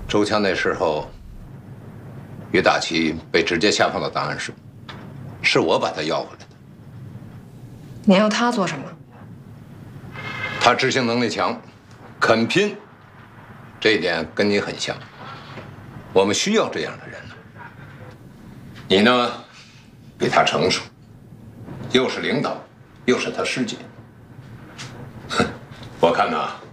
周强那时候，于大奇被直接下放到档案室，是我把他要回来的。 您要他做什么？ 他执行能力强，肯拼，这一点跟你很像。我们需要这样的人呢。你呢，比他成熟，又是领导，又是他师姐。哼，我看呐。